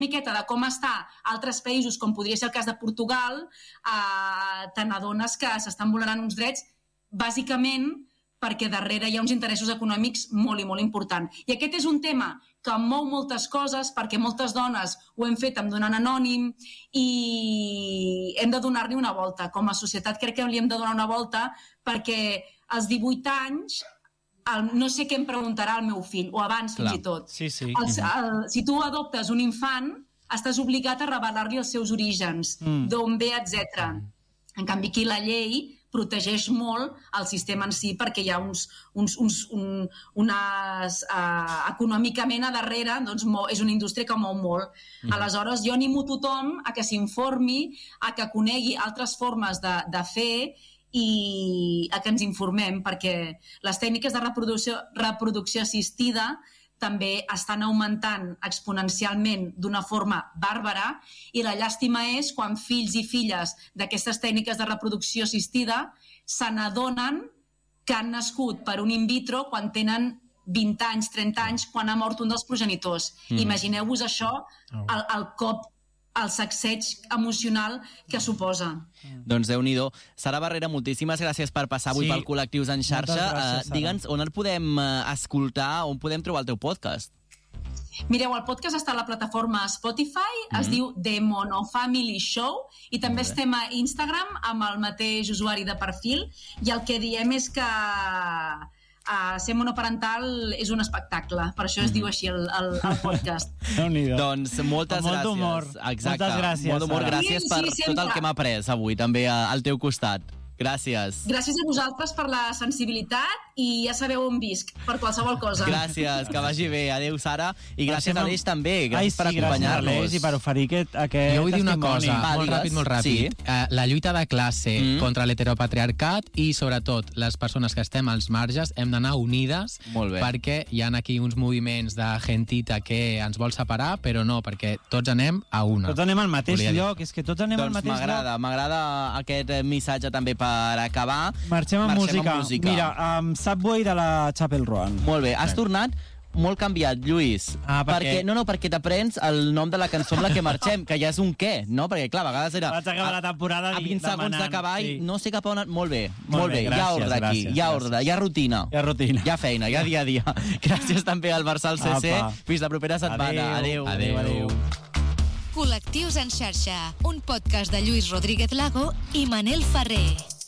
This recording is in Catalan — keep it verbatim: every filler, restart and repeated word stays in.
miqueta de com està altres països, com podria ser el cas de Portugal, eh, te n'adones que s'estan vulnerant uns drets, bàsicament perquè darrere hi ha uns interessos econòmics molt i molt importants. I aquest és un tema que mou moltes coses, perquè moltes dones ho hem fet amb donant anònim i hem de donar-li una volta. Com a societat crec que li hem de donar una volta perquè als divuit anys el, no sé què em preguntarà el meu fill, o abans Clar. fins i tot. Sí, sí. El, el, si tu adoptes un infant, estàs obligat a revelar-li els seus orígens, mm. d'on ve, etcètera. En canvi, aquí la llei protegeix molt el sistema en si perquè hi ha uns, uns, uns un, unes, uh, econòmicament a darrere, doncs mo, és una indústria que mou molt. Mm. Aleshores, jo animo tothom a que s'informi, a que conegui altres formes de, de fer i a que ens informem, perquè les tècniques de reproducció, reproducció assistida també estan augmentant exponencialment d'una forma bàrbara i la llàstima és quan fills i filles d'aquestes tècniques de reproducció assistida se n'adonen que han nascut per un in vitro quan tenen vint anys, trenta anys, quan ha mort un dels progenitors. Mm. Imagineu-vos això, el, el cop, el sacseig emocional que suposa. Doncs Déu-n'hi-do. Sara Barrera, moltíssimes gràcies per passar avui sí. pel Col·lectius en xarxa. Gràcies, uh, Digue'ns on el podem uh, escoltar, on podem trobar el teu podcast. Mireu, el podcast està a la plataforma Spotify, mm-hmm. es diu The Monofamily Show, i també estem a Instagram amb el mateix usuari de perfil, i el que diem és que Uh, ser monoparental és un espectacle, per això es mm. diu així el, el, el podcast. Doncs moltes molt gràcies. D'humor. Exacte. Moltes gràcies. Molt d'humor, gràcies sí, per sí, tot el que m'ha après avui, també al teu costat. Gràcies. Gràcies a vosaltres per la sensibilitat i ja sabeu on visc, per qualsevol cosa. Gràcies, que vagi bé. Adéu, Sara. I gràcies a l'Eix també. Gràcies Ai, sí, per acompanyar-nos. I per oferir aquest, aquest jo vull dir una testimoni. cosa, Va, molt digues. ràpid, molt ràpid. Sí. Uh, la lluita de classe Mm. contra l'heteropatriarcat i, sobretot, les persones que estem als marges hem d'anar unides Molt bé. perquè hi ha aquí uns moviments de gentita que ens vol separar, però no, perquè tots anem a una. Tots anem al mateix Volia dir. lloc, és que tots anem al Doncs mateix m'agrada, lloc. m'agrada aquest missatge també per acabar. Marxem amb, Marxem música. amb música. Mira, amb Subway de la Chapel Roan. Molt bé, has tornat molt canviat, Lluís. Ah, per perquè, què? no, no, perquè t'aprens el nom de la cançó amb la que marxem, que ja és un què, no? Perquè, clar, a vegades era... Vaig acabar la temporada a vint segons demanant, d'acabar i sí. no sé cap a on... Molt bé, Molt molt bé. bé, Hi ha gràcies, ordre aquí, gràcies, hi ha gràcies. ordre, hi ha rutina. Hi ha rutina. Hi ha feina, hi ha dia a dia. Gràcies també al Marçal C C. Apa. Fins la propera setmana. Adéu. Adéu. Adéu. Col·lectius en xarxa, un podcast de Lluís Rodríguez Lago i Manel Ferrer.